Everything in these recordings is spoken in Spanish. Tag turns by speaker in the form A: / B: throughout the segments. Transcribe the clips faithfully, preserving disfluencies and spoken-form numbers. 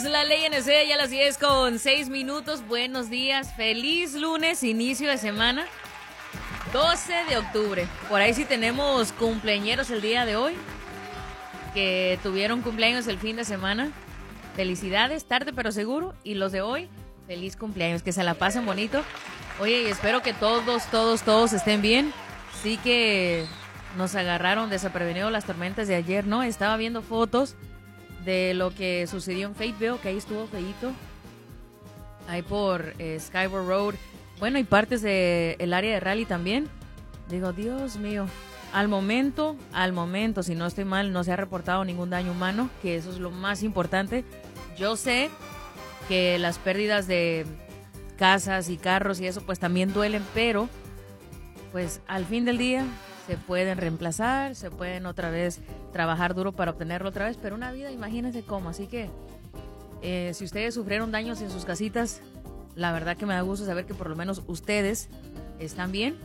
A: Somos la Ley N C, ya las diez con seis minutos. Buenos días, feliz lunes, inicio de semana, doce de octubre. Por ahí sí tenemos cumpleañeros el día de hoy, que tuvieron cumpleaños el fin de semana. Felicidades, tarde pero seguro. Y los de hoy, feliz cumpleaños, que se la pasen bonito. Oye, y espero que todos, todos, todos estén bien. Sí que nos agarraron desprevenidos las tormentas de ayer, ¿no? Estaba viendo fotos de lo que sucedió en Fayetteville, que ahí estuvo feíto. Ahí por eh, Skyward Road. Bueno, y partes del área de Raleigh también. Digo, Dios mío. Al momento, al momento, si no estoy mal, no se ha reportado ningún daño humano, que eso es lo más importante. Yo sé que las pérdidas de casas y carros y eso pues también duelen, pero pues al fin del día se pueden reemplazar, se pueden otra vez trabajar duro para obtenerlo otra vez, pero una vida, imagínense cómo. Así que eh, si ustedes sufrieron daños en sus casitas, la verdad que me da gusto saber que por lo menos ustedes están bien.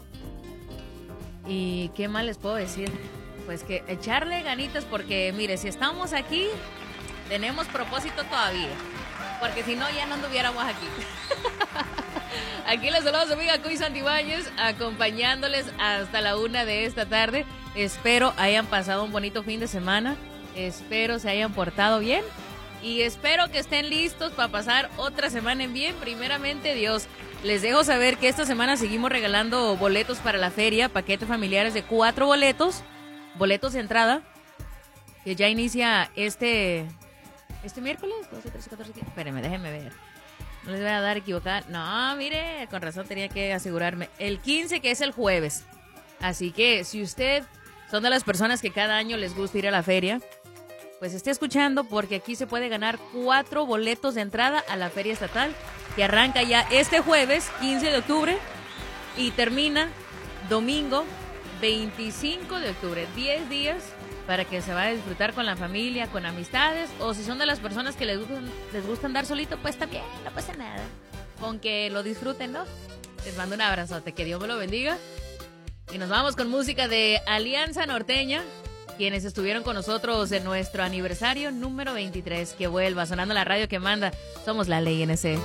A: Y qué más les puedo decir, pues que echarle ganitas, porque mire, si estamos aquí, tenemos propósito todavía, porque si no ya no anduviéramos aquí. Aquí les saludo a su amiga Cuy Santibáñez, acompañándoles hasta la una de esta tarde. Espero hayan pasado un bonito fin de semana, espero se hayan portado bien y espero que estén listos para pasar otra semana en bien, primeramente Dios. Les dejo saber que esta semana seguimos regalando boletos para la feria, paquetes familiares de cuatro boletos, boletos de entrada, que ya inicia este, este miércoles, doce, trece, catorce, quince. Espérenme, déjenme ver. No les voy a dar equivocada. No, mire, con razón tenía que asegurarme. El quince, que es el jueves. Así que si usted son de las personas que cada año les gusta ir a la feria, pues esté escuchando, porque aquí se puede ganar cuatro boletos de entrada a la feria estatal, que arranca ya este jueves, quince de octubre, y termina domingo, veinticinco de octubre. diez días para que se vaya a disfrutar con la familia, con amistades, o si son de las personas que les gustan, les gusta andar solito, pues también, no pasa nada. Con que lo disfruten, ¿no? Les mando un abrazote, que Dios me lo bendiga. Y nos vamos con música de Alianza Norteña, quienes estuvieron con nosotros en nuestro aniversario número veintitrés. Que vuelva sonando la radio que manda. Somos la Ley N C.